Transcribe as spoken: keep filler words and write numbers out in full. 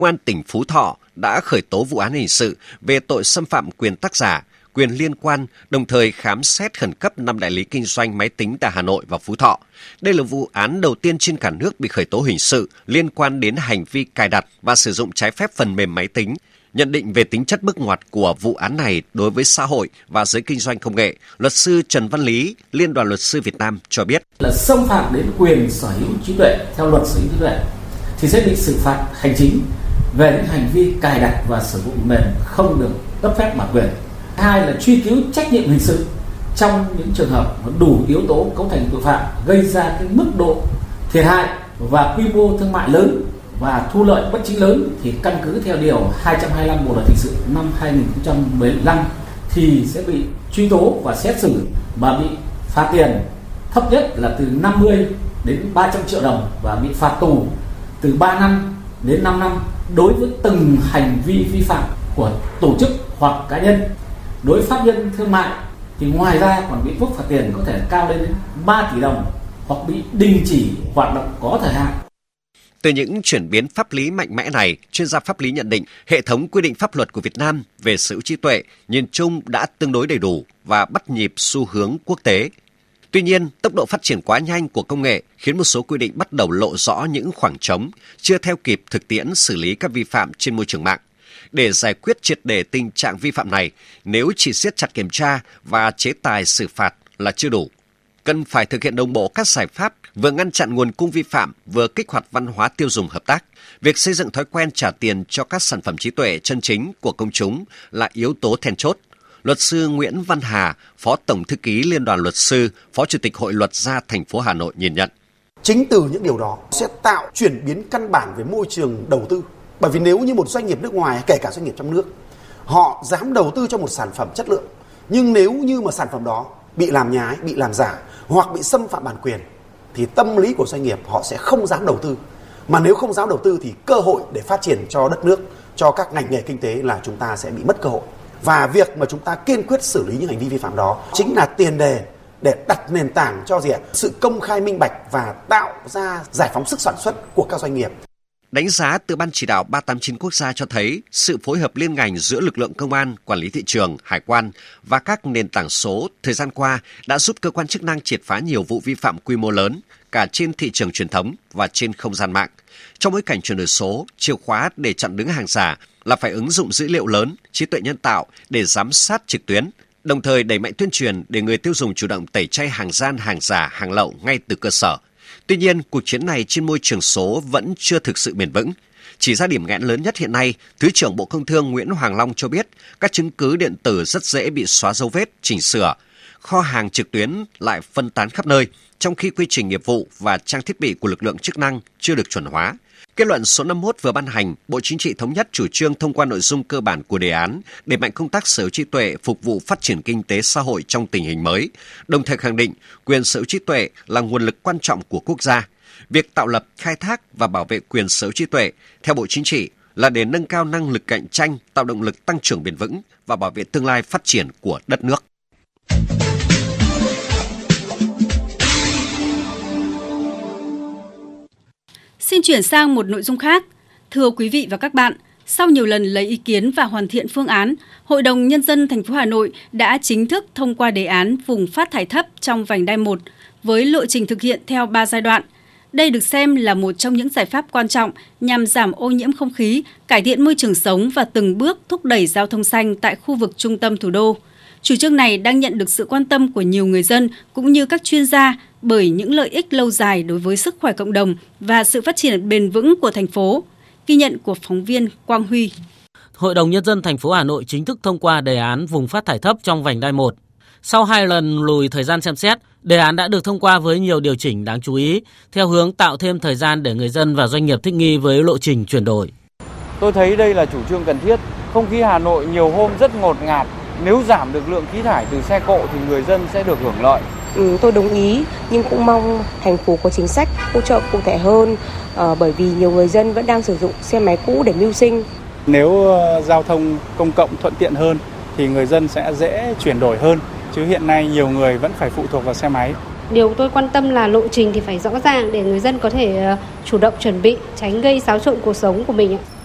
Công an tỉnh Phú Thọ đã khởi tố vụ án hình sự về tội xâm phạm quyền tác giả, quyền liên quan, đồng thời khám xét khẩn cấp năm đại lý kinh doanh máy tính tại Hà Nội và Phú Thọ. Đây là vụ án đầu tiên trên cả nước bị khởi tố hình sự liên quan đến hành vi cài đặt và sử dụng trái phép phần mềm máy tính. Nhận định về tính chất bước ngoặt của vụ án này đối với xã hội và giới kinh doanh công nghệ, luật sư Trần Văn Lý, Liên đoàn Luật sư Việt Nam cho biết là xâm phạm đến quyền sở hữu trí tuệ theo luật sở hữu trí tuệ thì sẽ bị xử phạt hành chính về những hành vi cài đặt và sử dụng mềm không được cấp phép bản quyền. Hai là truy cứu trách nhiệm hình sự trong những trường hợp đủ yếu tố cấu thành tội phạm gây ra cái mức độ thiệt hại và quy mô thương mại lớn và thu lợi bất chính lớn thì căn cứ theo điều hai trăm hai mươi lăm Bộ luật hình sự năm hai nghìn không trăm mười lăm thì sẽ bị truy tố và xét xử và bị phạt tiền thấp nhất là từ năm mươi đến ba trăm triệu đồng và bị phạt tù từ ba năm đến năm năm đối với từng hành vi vi phạm của tổ chức hoặc cá nhân. Đối với pháp nhân thương mại thì ngoài ra còn bị mức phạt tiền có thể cao lên đến ba tỷ đồng hoặc bị đình chỉ hoạt động có thời hạn. Từ những chuyển biến pháp lý mạnh mẽ này, chuyên gia pháp lý nhận định hệ thống quy định pháp luật của Việt Nam về sở hữu trí tuệ nhìn chung đã tương đối đầy đủ và bắt nhịp xu hướng quốc tế. Tuy nhiên, tốc độ phát triển quá nhanh của công nghệ khiến một số quy định bắt đầu lộ rõ những khoảng trống, chưa theo kịp thực tiễn xử lý các vi phạm trên môi trường mạng. Để giải quyết triệt để tình trạng vi phạm này, nếu chỉ siết chặt kiểm tra và chế tài xử phạt là chưa đủ. Cần phải thực hiện đồng bộ các giải pháp vừa ngăn chặn nguồn cung vi phạm, vừa kích hoạt văn hóa tiêu dùng hợp tác. Việc xây dựng thói quen trả tiền cho các sản phẩm trí tuệ chân chính của công chúng là yếu tố then chốt. Luật sư Nguyễn Văn Hà, Phó Tổng Thư ký Liên đoàn Luật sư, Phó Chủ tịch Hội Luật gia thành phố Hà Nội nhìn nhận. Chính từ những điều đó sẽ tạo chuyển biến căn bản về môi trường đầu tư. Bởi vì nếu như một doanh nghiệp nước ngoài, kể cả doanh nghiệp trong nước, họ dám đầu tư cho một sản phẩm chất lượng, nhưng nếu như mà sản phẩm đó bị làm nhái, bị làm giả hoặc bị xâm phạm bản quyền thì tâm lý của doanh nghiệp họ sẽ không dám đầu tư. Mà nếu không dám đầu tư thì cơ hội để phát triển cho đất nước, cho các ngành nghề kinh tế là chúng ta sẽ bị mất cơ hội. Và việc mà chúng ta kiên quyết xử lý những hành vi vi phạm đó chính là tiền đề để đặt nền tảng cho gì ạ? Sự công khai minh bạch và tạo ra giải phóng sức sản xuất của các doanh nghiệp. Đánh giá từ Ban chỉ đạo ba tám chín quốc gia cho thấy sự phối hợp liên ngành giữa lực lượng công an, quản lý thị trường, hải quan và các nền tảng số thời gian qua đã giúp cơ quan chức năng triệt phá nhiều vụ vi phạm quy mô lớn cả trên thị trường truyền thống và trên không gian mạng. Trong bối cảnh chuyển đổi số, chìa khóa để chặn đứng hàng giả là phải ứng dụng dữ liệu lớn, trí tuệ nhân tạo để giám sát trực tuyến, đồng thời đẩy mạnh tuyên truyền để người tiêu dùng chủ động tẩy chay hàng gian, hàng giả, hàng lậu ngay từ cơ sở. Tuy nhiên, cuộc chiến này trên môi trường số vẫn chưa thực sự bền vững. Chỉ ra điểm nghẽn lớn nhất hiện nay, Thứ trưởng Bộ Công Thương Nguyễn Hoàng Long cho biết các chứng cứ điện tử rất dễ bị xóa dấu vết, chỉnh sửa. Kho hàng trực tuyến lại phân tán khắp nơi, trong khi quy trình nghiệp vụ và trang thiết bị của lực lượng chức năng chưa được chuẩn hóa. Kết luận số năm mươi mốt vừa ban hành, Bộ Chính trị thống nhất chủ trương thông qua nội dung cơ bản của đề án, đẩy mạnh công tác sở hữu trí tuệ phục vụ phát triển kinh tế xã hội trong tình hình mới, đồng thời khẳng định quyền sở hữu trí tuệ là nguồn lực quan trọng của quốc gia. Việc tạo lập, khai thác và bảo vệ quyền sở hữu trí tuệ, theo Bộ Chính trị, là để nâng cao năng lực cạnh tranh, tạo động lực tăng trưởng bền vững và bảo vệ tương lai phát triển của đất nước. Xin chuyển sang một nội dung khác. Thưa quý vị và các bạn, sau nhiều lần lấy ý kiến và hoàn thiện phương án, Hội đồng Nhân dân thành phố Hà Nội đã chính thức thông qua đề án vùng phát thải thấp trong vành đai một với lộ trình thực hiện theo ba giai đoạn. Đây được xem là một trong những giải pháp quan trọng nhằm giảm ô nhiễm không khí, cải thiện môi trường sống và từng bước thúc đẩy giao thông xanh tại khu vực trung tâm thủ đô. Chủ trương này đang nhận được sự quan tâm của nhiều người dân cũng như các chuyên gia bởi những lợi ích lâu dài đối với sức khỏe cộng đồng và sự phát triển bền vững của thành phố. Ghi nhận của phóng viên Quang Huy. Hội đồng Nhân dân thành phố Hà Nội chính thức thông qua đề án vùng phát thải thấp trong vành đai một. Sau hai lần lùi thời gian xem xét, đề án đã được thông qua với nhiều điều chỉnh đáng chú ý, theo hướng tạo thêm thời gian để người dân và doanh nghiệp thích nghi với lộ trình chuyển đổi. Tôi thấy đây là chủ trương cần thiết. Không khí Hà Nội nhiều hôm rất ngột ngạt. Nếu giảm được lượng khí thải từ xe cộ thì người dân sẽ được hưởng lợi. Ừ, tôi đồng ý, nhưng cũng mong thành phố có chính sách hỗ trợ cụ thể hơn, uh, bởi vì nhiều người dân vẫn đang sử dụng xe máy cũ để mưu sinh. Nếu uh, giao thông công cộng thuận tiện hơn thì người dân sẽ dễ chuyển đổi hơn, chứ hiện nay nhiều người vẫn phải phụ thuộc vào xe máy. Điều tôi quan tâm là lộ trình thì phải rõ ràng để người dân có thể uh, chủ động chuẩn bị, tránh gây xáo trộn cuộc sống của mình.